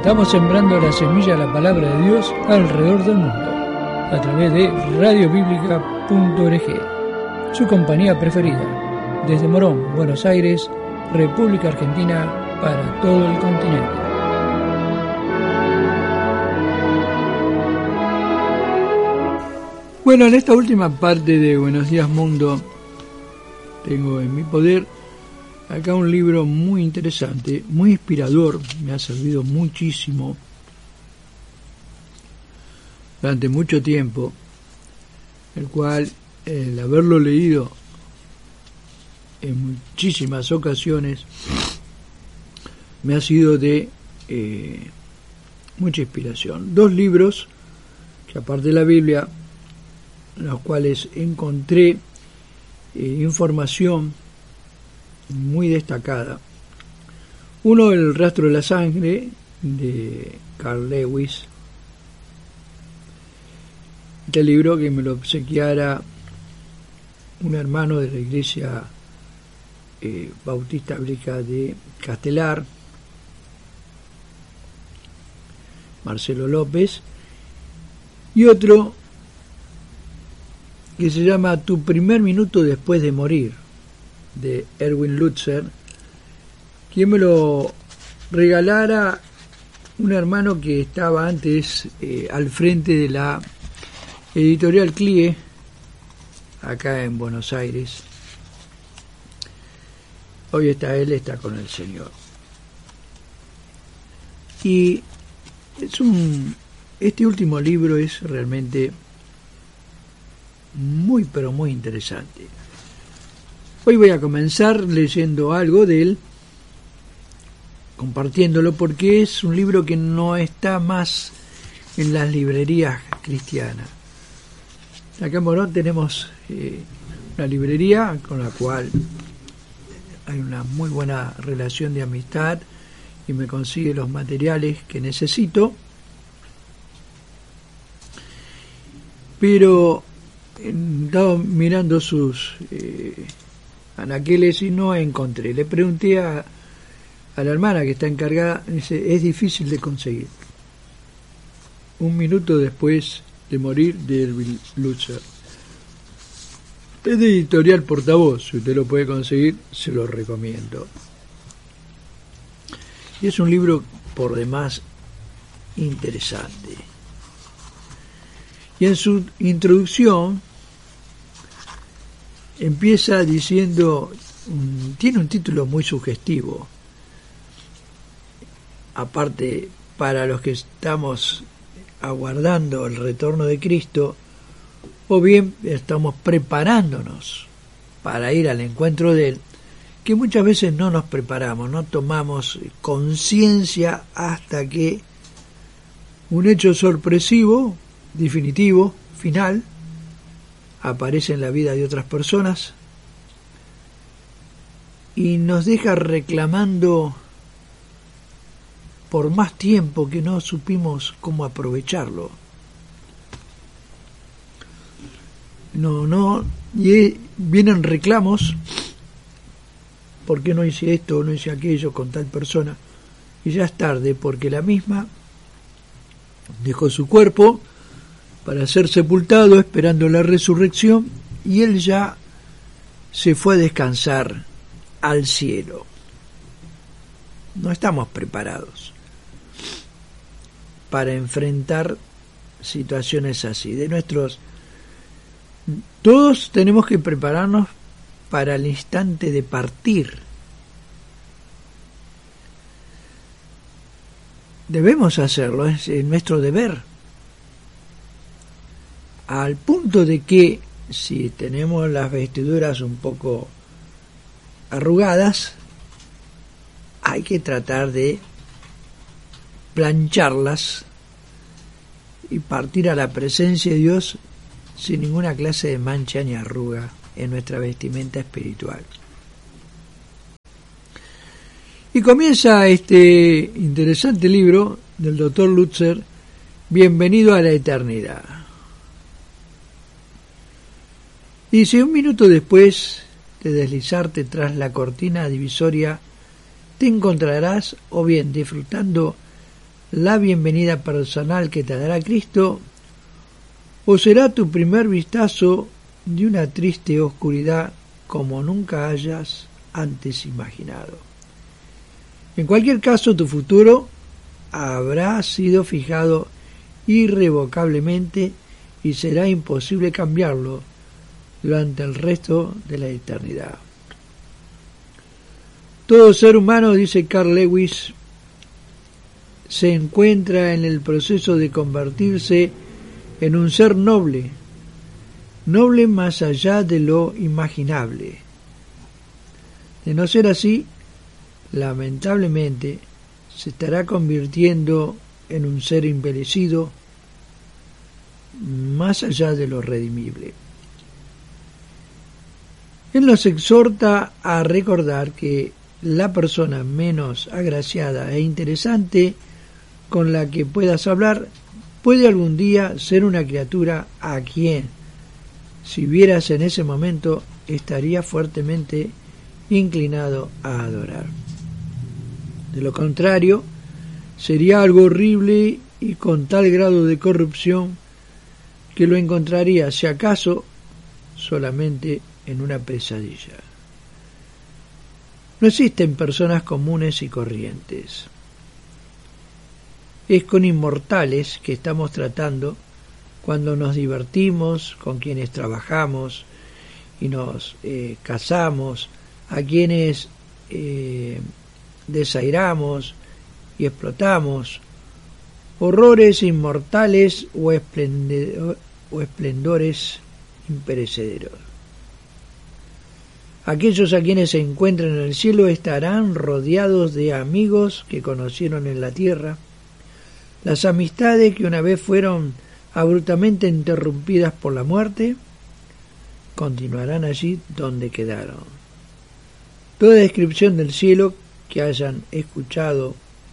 Estamos sembrando la semilla de la palabra de Dios alrededor del mundo, a través de radiobiblica.org, su compañía preferida, desde Morón, Buenos Aires, República Argentina, para todo el continente. Bueno, en esta última parte de Buenos Días Mundo, tengo en mi poder acá un libro muy interesante, muy inspirador, me ha servido muchísimo durante mucho tiempo, el cual, el haberlo leído en muchísimas ocasiones, me ha sido de mucha inspiración. Dos libros que, aparte de la Biblia, en los cuales encontré información muy destacada. Uno, El rastro de la sangre, de Carl Lewis. Este libro que me lo obsequiara un hermano de la iglesia bautista bíblica de Castelar, Marcelo López, y otro que se llama Tu primer minuto después de morir, de Erwin Lutzer, quien me lo regalara un hermano que estaba antes al frente de la editorial CLIE, acá en Buenos Aires. Hoy está con el Señor. Y este último libro es realmente muy, pero muy interesante. Hoy voy a comenzar leyendo algo de él, compartiéndolo, porque es un libro que no está más en las librerías cristianas. Acá en Morón tenemos una librería con la cual hay una muy buena relación de amistad y me consigue los materiales que necesito, pero he estado mirando sus anaqueles y no encontré. Le pregunté a la hermana que está encargada, dice, es difícil de conseguir. Un minuto después de morir, de Erwin Lutzer. Es de editorial Portavoz, si usted lo puede conseguir, se lo recomiendo. Y es un libro por demás interesante. Y en su introducción empieza diciendo, tiene un título muy sugestivo, aparte para los que estamos aguardando el retorno de Cristo, o bien estamos preparándonos para ir al encuentro de Él, que muchas veces no nos preparamos, no tomamos conciencia hasta que un hecho sorpresivo, definitivo, final, aparece en la vida de otras personas y nos deja reclamando por más tiempo que no supimos cómo aprovecharlo. Y vienen reclamos, ¿por qué no hice esto o no hice aquello con tal persona? Y ya es tarde, porque la misma dejó su cuerpo para ser sepultado esperando la resurrección, y él ya se fue a descansar al cielo. No estamos preparados para enfrentar situaciones así. Todos tenemos que prepararnos para el instante de partir. Debemos hacerlo, es nuestro deber. Al punto de que si tenemos las vestiduras un poco arrugadas, hay que tratar de plancharlas y partir a la presencia de Dios sin ninguna clase de mancha ni arruga en nuestra vestimenta espiritual. Y comienza este interesante libro del Dr. Lutzer, Bienvenido a la eternidad. Dice, un minuto después de deslizarte tras la cortina divisoria, te encontrarás o bien disfrutando la bienvenida personal que te dará Cristo, o será tu primer vistazo de una triste oscuridad como nunca hayas antes imaginado. En cualquier caso, tu futuro habrá sido fijado irrevocablemente y será imposible cambiarlo durante el resto de la eternidad. Todo ser humano, dice Carl Lewis, se encuentra en el proceso de convertirse en un ser noble, noble más allá de lo imaginable. De no ser así, lamentablemente, se estará convirtiendo en un ser envilecido más allá de lo redimible. Él nos exhorta a recordar que la persona menos agraciada e interesante con la que puedas hablar puede algún día ser una criatura a quien, si vieras en ese momento, estaría fuertemente inclinado a adorar. De lo contrario, sería algo horrible y con tal grado de corrupción que lo encontraría, si acaso, solamente en una pesadilla. No existen personas comunes y corrientes. Es con inmortales que estamos tratando cuando nos divertimos, con quienes trabajamos y nos casamos, a quienes desairamos y explotamos, horrores inmortales o esplendores imperecederos. Aquellos a quienes se encuentran en el cielo estarán rodeados de amigos que conocieron en la tierra. Las amistades que una vez fueron abruptamente interrumpidas por la muerte continuarán allí donde quedaron. Toda descripción del cielo que hayan escuchado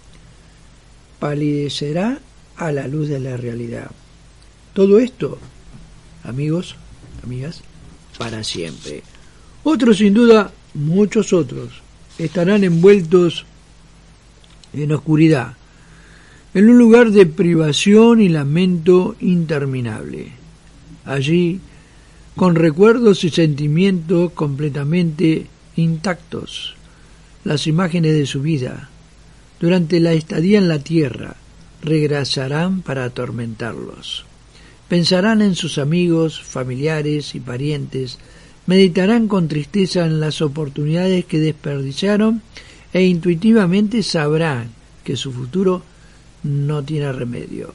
palidecerá a la luz de la realidad. Todo esto, amigos, amigas, para siempre. Otros, sin duda, muchos otros, estarán envueltos en oscuridad, en un lugar de privación y lamento interminable. Allí, con recuerdos y sentimientos completamente intactos, las imágenes de su vida, durante la estadía en la tierra, regresarán para atormentarlos. Pensarán en sus amigos, familiares y parientes, meditarán con tristeza en las oportunidades que desperdiciaron e intuitivamente sabrán que su futuro no tiene remedio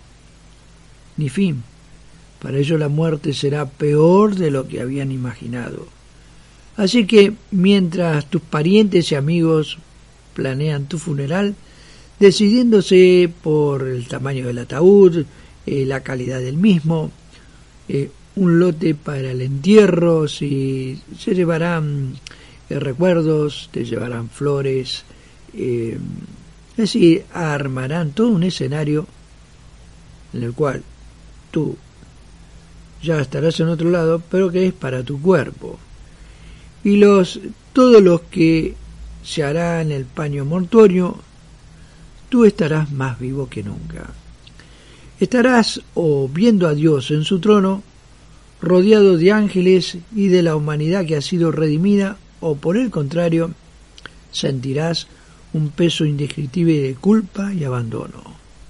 ni fin. Para ellos la muerte será peor de lo que habían imaginado. Así que mientras tus parientes y amigos planean tu funeral, decidiéndose por el tamaño del ataúd, la calidad del mismo, un lote para el entierro, si se llevarán recuerdos, te llevarán flores, es decir, armarán todo un escenario en el cual tú ya estarás en otro lado, pero que es para tu cuerpo. Y todos los que se hará en el paño mortuorio, tú estarás más vivo que nunca. Estarás o viendo a Dios en su trono, rodeado de ángeles y de la humanidad que ha sido redimida, o por el contrario, sentirás un peso indescriptible de culpa y abandono.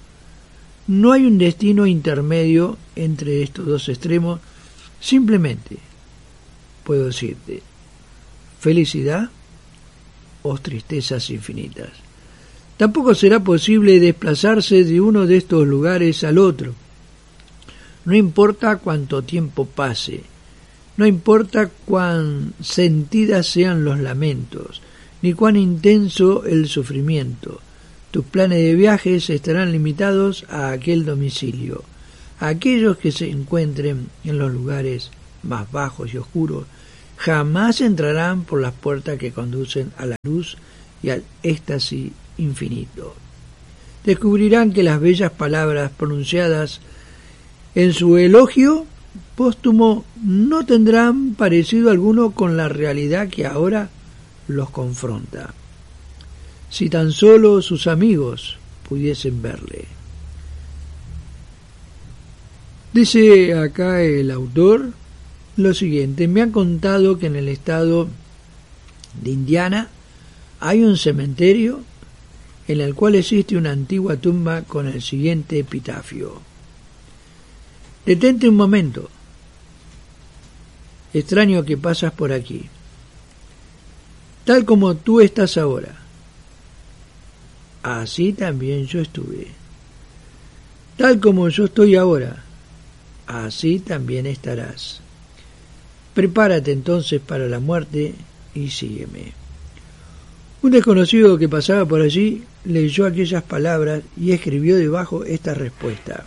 No hay un destino intermedio entre estos dos extremos, simplemente puedo decirte felicidad o tristezas infinitas. Tampoco será posible desplazarse de uno de estos lugares al otro. No importa cuánto tiempo pase, no importa cuán sentidas sean los lamentos, ni cuán intenso el sufrimiento, tus planes de viajes estarán limitados a aquel domicilio. Aquellos que se encuentren en los lugares más bajos y oscuros jamás entrarán por las puertas que conducen a la luz y al éxtasis infinito. Descubrirán que las bellas palabras pronunciadas en su elogio póstumo no tendrán parecido alguno con la realidad que ahora los confronta. Si tan solo sus amigos pudiesen verle. Dice acá el autor lo siguiente: me han contado que en el estado de Indiana hay un cementerio en el cual existe una antigua tumba con el siguiente epitafio: detente un momento, extraño que pasas por aquí, tal como tú estás ahora, así también yo estuve, tal como yo estoy ahora, así también estarás. Prepárate entonces para la muerte y sígueme. Un desconocido que pasaba por allí leyó aquellas palabras y escribió debajo esta respuesta: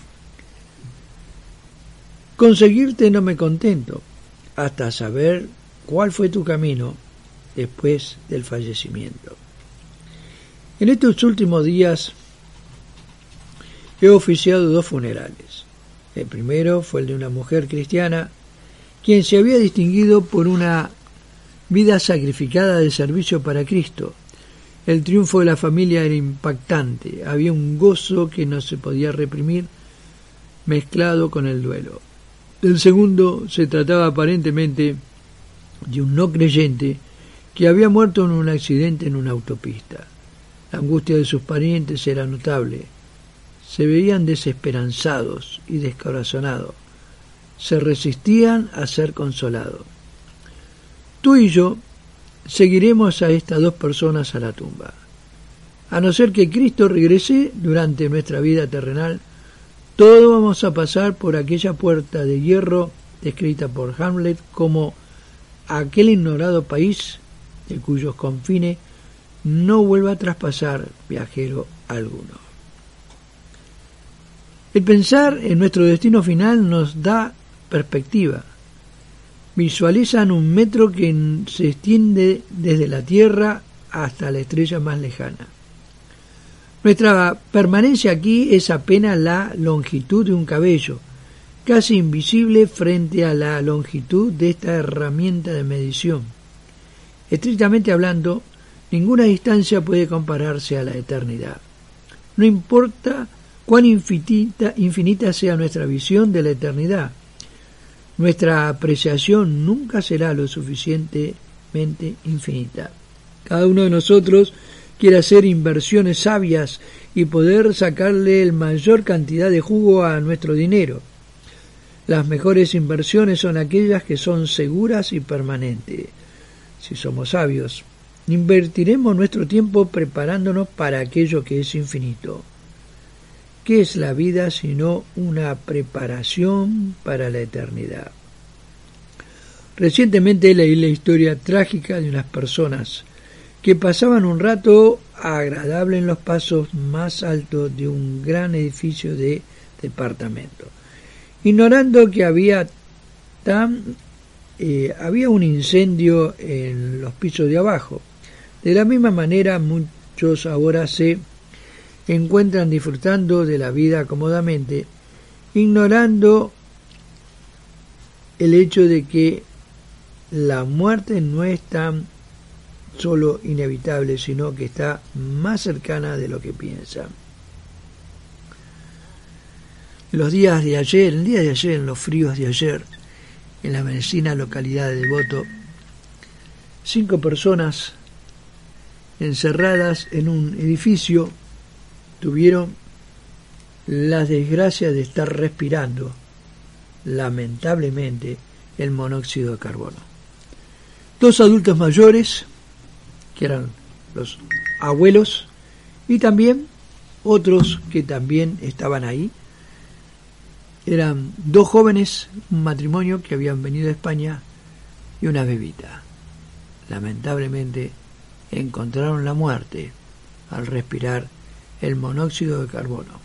con seguirte no me contento, hasta saber cuál fue tu camino después del fallecimiento. En estos últimos días he oficiado 2 funerales. El primero fue el de una mujer cristiana, quien se había distinguido por una vida sacrificada de servicio para Cristo. El triunfo de la familia era impactante, había un gozo que no se podía reprimir, mezclado con el duelo. El segundo se trataba aparentemente de un no creyente que había muerto en un accidente en una autopista. La angustia de sus parientes era notable. Se veían desesperanzados y descorazonados. Se resistían a ser consolados. Tú y yo seguiremos a estas 2 personas a la tumba. A no ser que Cristo regrese durante nuestra vida terrenal, todos vamos a pasar por aquella puerta de hierro descrita por Hamlet como aquel ignorado país de cuyos confines no vuelva a traspasar viajero alguno. El pensar en nuestro destino final nos da perspectiva. Visualizan un metro que se extiende desde la Tierra hasta la estrella más lejana. Nuestra permanencia aquí es apenas la longitud de un cabello, casi invisible frente a la longitud de esta herramienta de medición. Estrictamente hablando, ninguna distancia puede compararse a la eternidad. No importa cuán infinita sea nuestra visión de la eternidad, nuestra apreciación nunca será lo suficientemente infinita. Cada uno de nosotros quiere hacer inversiones sabias y poder sacarle la mayor cantidad de jugo a nuestro dinero. Las mejores inversiones son aquellas que son seguras y permanentes. Si somos sabios, invertiremos nuestro tiempo preparándonos para aquello que es infinito. ¿Qué es la vida sino una preparación para la eternidad? Recientemente leí la historia trágica de unas personas que pasaban un rato agradable en los pasos más altos de un gran edificio de departamentos, ignorando que había un incendio en los pisos de abajo. De la misma manera, muchos ahora se encuentran disfrutando de la vida cómodamente, ignorando el hecho de que la muerte no es tan solo inevitable, sino que está más cercana de lo que piensan. El día de ayer, en los fríos de ayer, en la vecina localidad de Devoto, 5 personas encerradas en un edificio tuvieron la desgracia de estar respirando, lamentablemente, el monóxido de carbono. 2 adultos mayores, que eran los abuelos, y también otros que también estaban ahí. Eran 2 jóvenes, un matrimonio que habían venido de España, y una bebita. Lamentablemente encontraron la muerte al respirar el monóxido de carbono.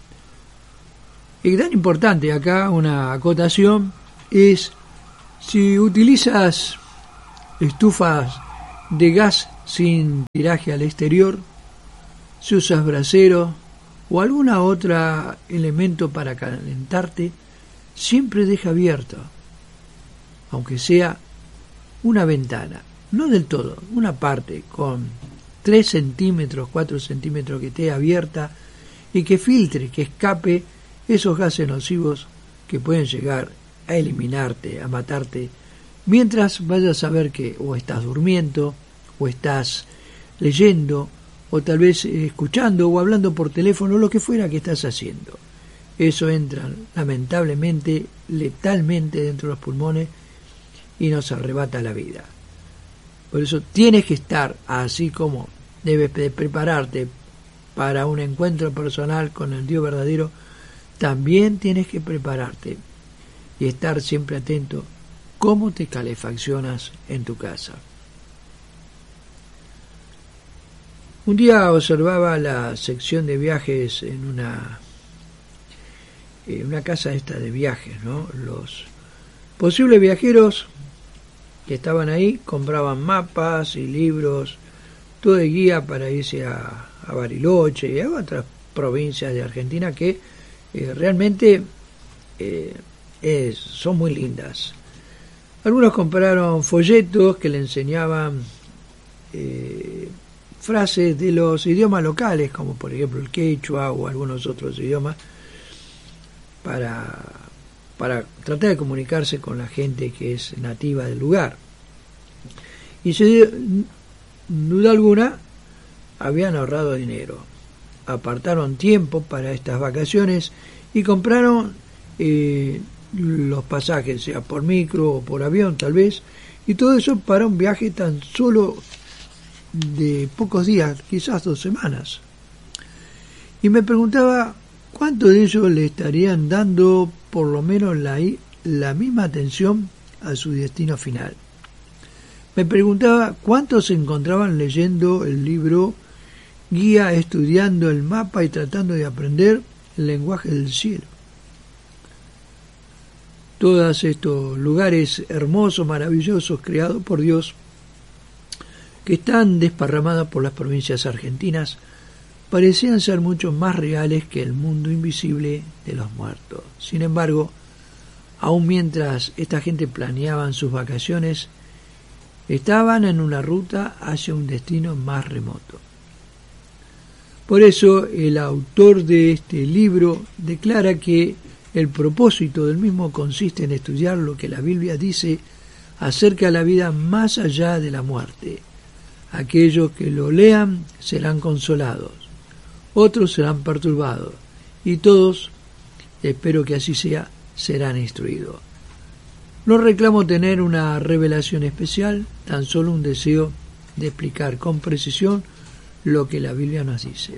Y tan importante acá, una acotación, es si utilizas estufas de gas sin tiraje al exterior, si usas brasero o alguna otra elemento para calentarte, siempre deja abierto, aunque sea una ventana, no del todo, una parte con 3 centímetros, 4 centímetros que esté abierta y que filtre, que escape esos gases nocivos que pueden llegar a eliminarte, a matarte, mientras vayas a ver que o estás durmiendo, o estás leyendo, o tal vez escuchando o hablando por teléfono, lo que fuera que estás haciendo. Eso entra lamentablemente, letalmente dentro de los pulmones y nos arrebata la vida. Por eso tienes que estar, así como debes de prepararte para un encuentro personal con el Dios verdadero, también tienes que prepararte y estar siempre atento cómo te calefaccionas en tu casa. Un día observaba la sección de viajes en una casa esta de viajes, ¿no? Los posibles viajeros que estaban ahí compraban mapas y libros, todo de guía para irse a Bariloche y a otras provincias de Argentina que realmente son muy lindas. Algunos compraron folletos que le enseñaban frases de los idiomas locales, como por ejemplo el quechua o algunos otros idiomas, para tratar de comunicarse con la gente que es nativa del lugar. Y sin duda alguna habían ahorrado dinero, apartaron tiempo para estas vacaciones y compraron los pasajes, sea por micro o por avión tal vez, y todo eso para un viaje tan solo de pocos días, quizás 2 semanas. Y me preguntaba cuánto de ellos le estarían dando por lo menos la misma atención a su destino final. Me preguntaba cuántos se encontraban leyendo el libro guía, estudiando el mapa y tratando de aprender el lenguaje del cielo. Todos estos lugares hermosos, maravillosos, creados por Dios, que están desparramados por las provincias argentinas, parecían ser mucho más reales que el mundo invisible de los muertos. Sin embargo, aun mientras esta gente planeaban sus vacaciones, estaban en una ruta hacia un destino más remoto. Por eso el autor de este libro declara que el propósito del mismo consiste en estudiar lo que la Biblia dice acerca de la vida más allá de la muerte. Aquellos que lo lean serán consolados, otros serán perturbados, y todos, espero que así sea, serán instruidos. No reclamo tener una revelación especial, tan solo un deseo de explicar con precisión lo que la Biblia nos dice.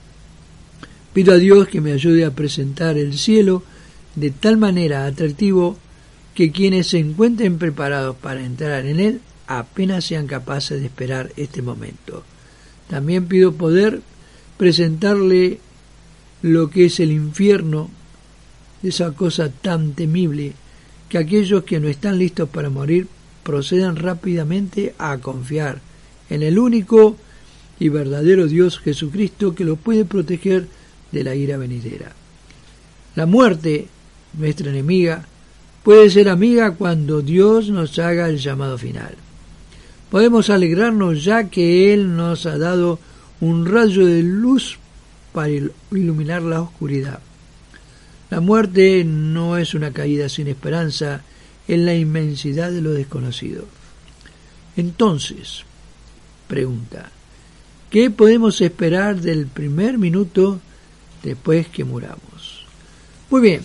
Pido a Dios que me ayude a presentar el cielo de tal manera atractivo que quienes se encuentren preparados para entrar en él apenas sean capaces de esperar este momento. También pido poder presentarle lo que es el infierno, esa cosa tan temible, que aquellos que no están listos para morir procedan rápidamente a confiar en el único y verdadero Dios Jesucristo que los puede proteger de la ira venidera. La muerte, nuestra enemiga, puede ser amiga cuando Dios nos haga el llamado final. Podemos alegrarnos ya que Él nos ha dado un rayo de luz para iluminar la oscuridad. La muerte no es una caída sin esperanza en la inmensidad de lo desconocido. Entonces, pregunta, ¿qué podemos esperar del primer minuto después que muramos? Muy bien,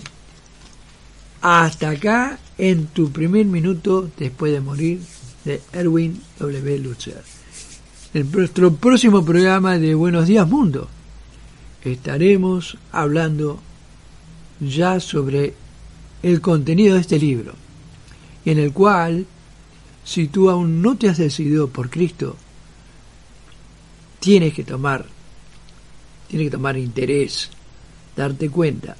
hasta acá en tu primer minuto después de morir, de Erwin W. Lutzer. En nuestro próximo programa de Buenos Días Mundo estaremos hablando ya sobre el contenido de este libro, en el cual, si tú aún no te has decidido por Cristo, tienes que tomar interés, darte cuenta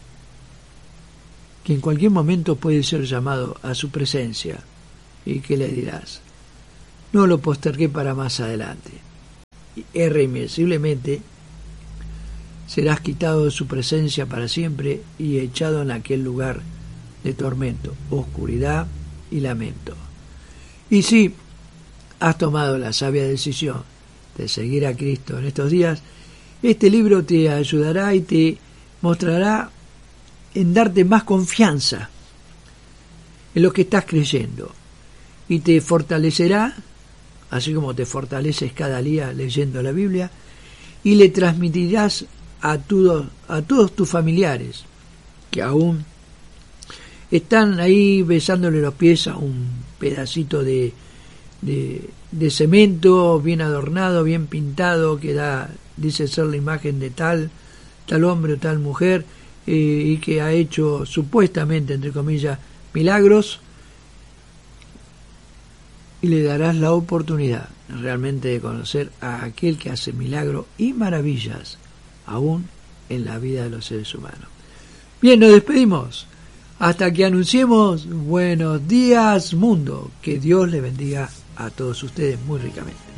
que en cualquier momento puede ser llamado a su presencia. ¿Y qué le dirás? No lo postergué para más adelante. Irremisiblemente serás quitado de su presencia para siempre y echado en aquel lugar de tormento, oscuridad y lamento. Y si has tomado la sabia decisión de seguir a Cristo en estos días, Este libro te ayudará y te mostrará en darte más confianza en lo que estás creyendo y te fortalecerá, así como te fortaleces cada día leyendo la Biblia, y le transmitirás a todos tus familiares que aún están ahí besándole los pies a un pedacito de cemento bien adornado, bien pintado, que dice ser la imagen de tal hombre o tal mujer, y que ha hecho supuestamente, entre comillas, milagros, y le darás la oportunidad realmente de conocer a aquel que hace milagros y maravillas aún en la vida de los seres humanos. Bien, nos despedimos hasta que anunciemos buenos días mundo. Que Dios le bendiga a todos ustedes muy ricamente.